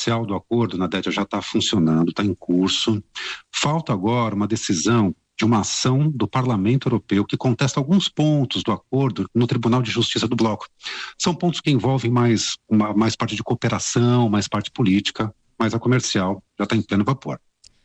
comercial do acordo, Nadédia, já está funcionando, está em curso. Falta agora uma decisão de uma ação do Parlamento Europeu que contesta alguns pontos do acordo no Tribunal de Justiça do Bloco. São pontos que envolvem mais parte de cooperação, mais parte política, mas a comercial já está em pleno vapor.